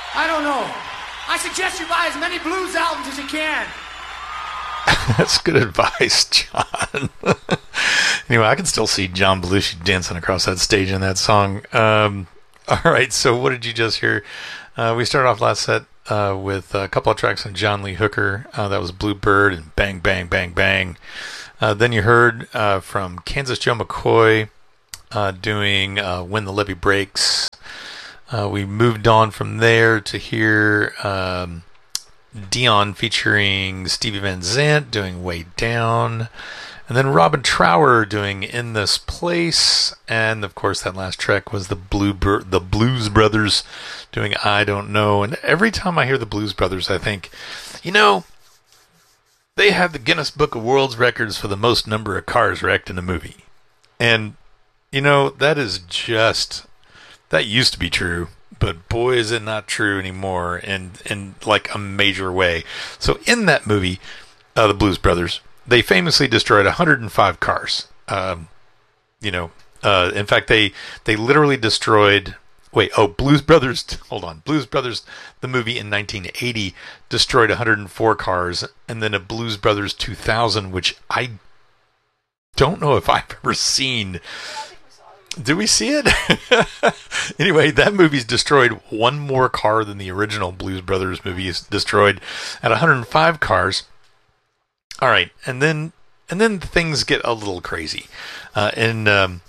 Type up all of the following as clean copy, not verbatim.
I don't know. I suggest you buy as many blues albums as you can. That's good advice, John. Anyway, I can still see John Belushi dancing across that stage in that song. All right, so what did you just hear? We started off last set with a couple of tracks on John Lee Hooker. That was Bluebird and Bang, Bang, Bang, Bang. Then you heard from Kansas Joe McCoy doing When the Levee Breaks. We moved on from there to hear Dion featuring Stevie Van Zandt doing Way Down. And then Robin Trower doing In This Place. And, of course, that last track was the Blues Brothers doing I Don't Know. And every time I hear the Blues Brothers, I think, you know, they have the Guinness Book of World Records for the most number of cars wrecked in a movie. And, you know, that used to be true. But boy, is it not true anymore in like a major way. So in that movie, the Blues Brothers, they famously destroyed 105 cars. In fact, they literally destroyed... Blues Brothers... Hold on. Blues Brothers, the movie in 1980, destroyed 104 cars. And then a Blues Brothers 2000, which I don't know if I've ever seen... Do we see it? Anyway, that movie's destroyed one more car than the original Blues Brothers movie is destroyed at 105 cars. All right, and then things get a little crazy. In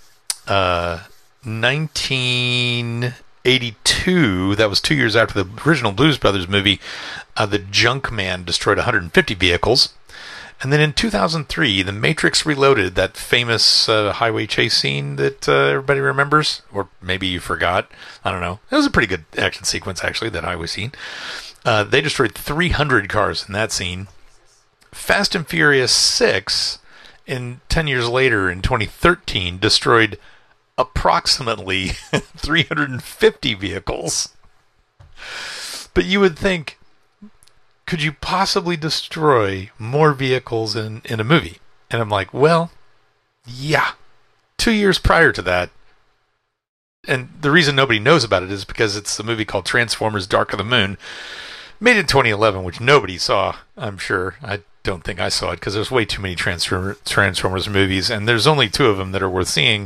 1982, that was 2 years after the original Blues Brothers movie, the Junkman destroyed 150 vehicles. And then in 2003, The Matrix Reloaded, that famous highway chase scene that everybody remembers, or maybe you forgot. I don't know. It was a pretty good action sequence, actually, that highway scene. They destroyed 300 cars in that scene. Fast and Furious 6, 10 years later, in 2013, destroyed approximately 350 vehicles. But you would think, could you possibly destroy more vehicles in a movie? And I'm like, well, yeah. 2 years prior to that, and the reason nobody knows about it is because it's a movie called Transformers Dark of the Moon, made in 2011, which nobody saw, I'm sure. I don't think I saw it because there's way too many Transformers movies, and there's only two of them that are worth seeing.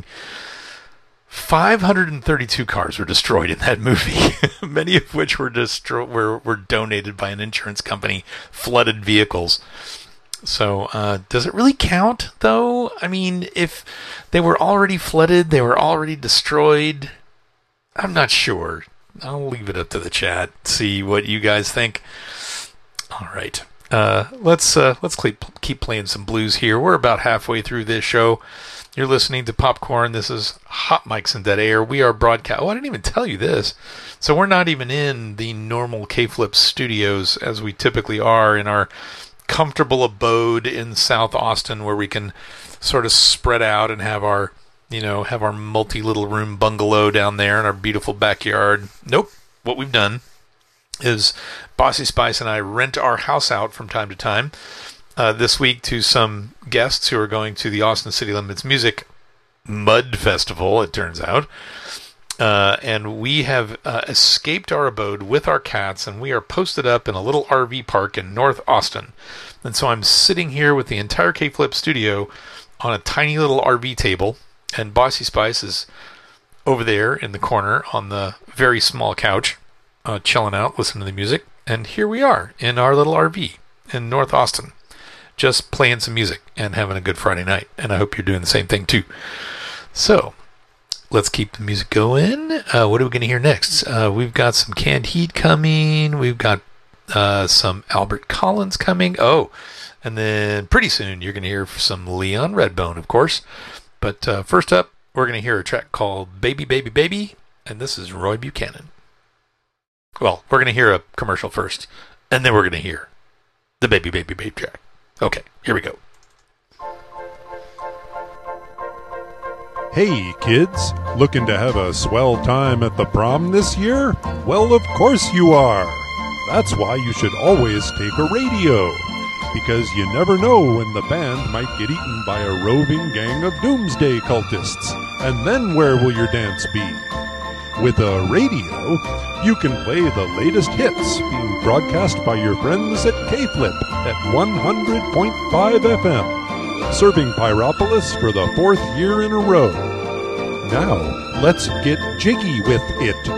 532 cars were destroyed in that movie, many of which were donated by an insurance company, flooded vehicles. So, does it really count, though? I mean, if they were already flooded, they were already destroyed, I'm not sure. I'll leave it up to the chat, see what you guys think. All right. Let's keep playing some blues here. We're about halfway through this show. You're listening to Popcorn. This is Hot Mics and Dead Air. We are broadcast. Oh, I didn't even tell you this. So we're not even in the normal K-Flip studios as we typically are in our comfortable abode in South Austin, where we can sort of spread out and have our multi-little room bungalow down there in our beautiful backyard. Nope. What we've done is Bossy Spice and I rent our house out from time to time. This week to some guests who are going to the Austin City Limits Music Mud Festival, it turns out. And we have escaped our abode with our cats, and we are posted up in a little RV park in North Austin. And so I'm sitting here with the entire K-Flip studio on a tiny little RV table, and Bossy Spice is over there in the corner on the very small couch, chilling out, listening to the music. And here we are in our little RV in North Austin, just playing some music and having a good Friday night. And I hope you're doing the same thing too. So, let's keep the music going. What are we going to hear next? We've got some Canned Heat coming. We've got some Albert Collins coming. Oh, and then pretty soon you're going to hear some Leon Redbone, of course. But first up, we're going to hear a track called Baby, Baby, Baby. And this is Roy Buchanan. Well, we're going to hear a commercial first. And then we're going to hear the Baby, Baby, Baby track. Okay, here we go. Hey kids, looking to have a swell time at the prom this year? Well, of course you are. That's why you should always take a radio, because you never know when the band might get eaten by a roving gang of doomsday cultists. And then where will your dance be? With a radio, you can play the latest hits being broadcast by your friends at K-Flip at 100.5 FM, serving Pyropolis for the 4th year in a row. Now, let's get jiggy with it.